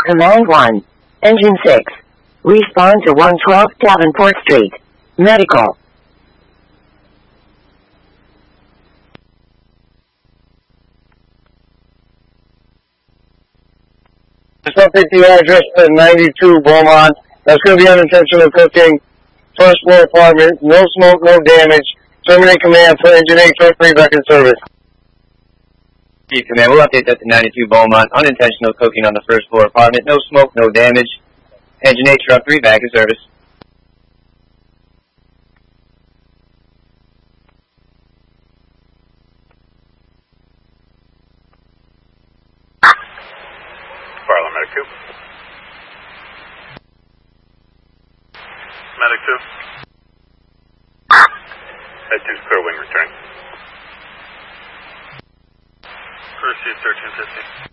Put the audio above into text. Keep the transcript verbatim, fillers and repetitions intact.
Command one. Engine six. Respond to one twelve Davenport Street. Medical. Subject the address to ninety-two Beaumont. That's going to be unintentional cooking. First floor apartment. No smoke, no damage. Terminate command for engine eight truck three back in service. Chief Command, we'll update that to ninety-two Beaumont. Unintentional cooking on the first floor apartment. No smoke, no damage. Engine eight truck three back in service. Farland, Medic two. Medic two. Head two's clear, wing return. Receive thirteen fifty.